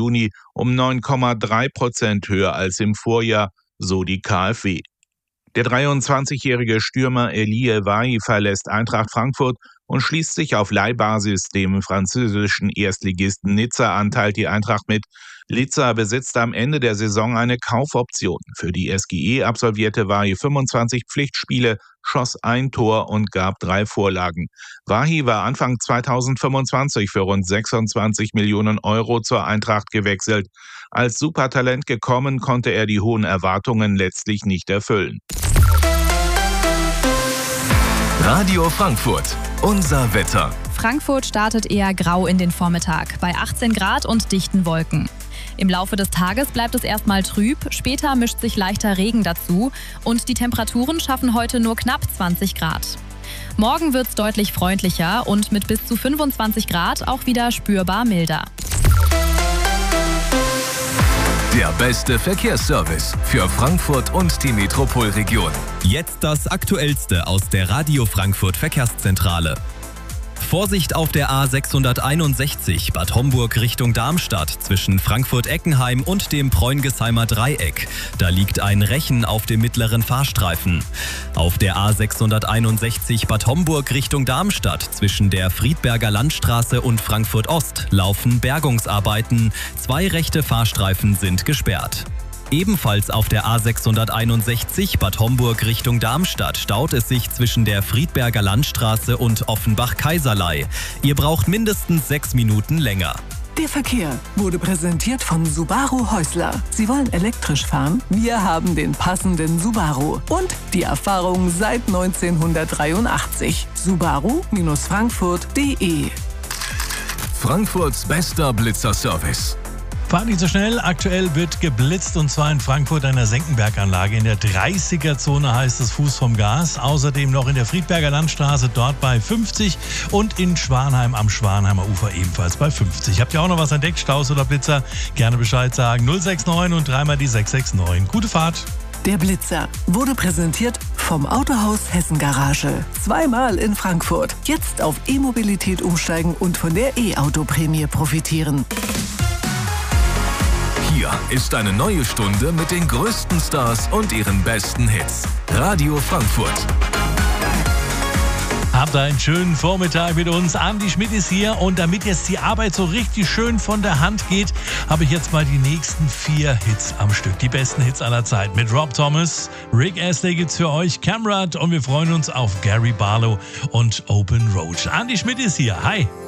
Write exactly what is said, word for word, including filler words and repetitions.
Juni um neun Komma drei Prozent höher als im Vorjahr, so die KfW. Der dreiundzwanzigjährige Stürmer Elie Wahi verlässt Eintracht Frankfurt und schließt sich auf Leihbasis dem französischen Erstligisten Nizza an, teilt die Eintracht mit. Nizza besitzt am Ende der Saison eine Kaufoption. Für die S G E absolvierte Wahi fünfundzwanzig Pflichtspiele, schoss ein Tor und gab drei Vorlagen. Wahi war Anfang zweitausendfünfundzwanzig für rund sechsundzwanzig Millionen Euro zur Eintracht gewechselt. Als Supertalent gekommen, konnte er die hohen Erwartungen letztlich nicht erfüllen. Radio Frankfurt, unser Wetter. Frankfurt startet eher grau in den Vormittag, bei achtzehn Grad und dichten Wolken. Im Laufe des Tages bleibt es erstmal trüb, später mischt sich leichter Regen dazu und die Temperaturen schaffen heute nur knapp zwanzig Grad. Morgen wird es deutlich freundlicher und mit bis zu fünfundzwanzig Grad auch wieder spürbar milder. Der beste Verkehrsservice für Frankfurt und die Metropolregion. Jetzt das Aktuellste aus der Radio Frankfurt Verkehrszentrale. Vorsicht auf der A sechshunderteinundsechzig Bad Homburg Richtung Darmstadt zwischen Frankfurt-Eckenheim und dem Preungesheimer Dreieck. Da liegt ein Rechen auf dem mittleren Fahrstreifen. Auf der A sechshunderteinundsechzig Bad Homburg Richtung Darmstadt zwischen der Friedberger Landstraße und Frankfurt-Ost laufen Bergungsarbeiten. Zwei rechte Fahrstreifen sind gesperrt. Ebenfalls auf der A sechshunderteinundsechzig Bad Homburg Richtung Darmstadt staut es sich zwischen der Friedberger Landstraße und Offenbach-Kaiserlei. Ihr braucht mindestens sechs Minuten länger. Der Verkehr wurde präsentiert von Subaru Häusler. Sie wollen elektrisch fahren? Wir haben den passenden Subaru und die Erfahrung seit neunzehnhundertdreiundachtzig. Subaru Frankfurt punkt de. Frankfurts bester Blitzerservice. Fahr nicht so schnell, aktuell wird geblitzt und zwar in Frankfurt an der Senckenberganlage. In der dreißiger-Zone heißt es Fuß vom Gas. Außerdem noch in der Friedberger Landstraße, dort bei fünfzig und in Schwanheim am Schwanheimer Ufer ebenfalls bei fünfzig. Habt ihr auch noch was entdeckt, Staus oder Blitzer? Gerne Bescheid sagen. null sechs neun und dreimal die sechs sechs neun. Gute Fahrt. Der Blitzer wurde präsentiert vom Autohaus Hessen Garage. Zweimal in Frankfurt. Jetzt auf E-Mobilität umsteigen und von der E-Auto-Prämie profitieren. Hier ist eine neue Stunde mit den größten Stars und ihren besten Hits. Radio Frankfurt. Habt einen schönen Vormittag mit uns. Andi Schmidt ist hier und damit jetzt die Arbeit so richtig schön von der Hand geht, habe ich jetzt mal die nächsten vier Hits am Stück. Die besten Hits aller Zeit mit Rob Thomas. Rick Astley gibt's für euch, Camrad und wir freuen uns auf Gary Barlow und Open Road. Andi Schmidt ist hier. Hi.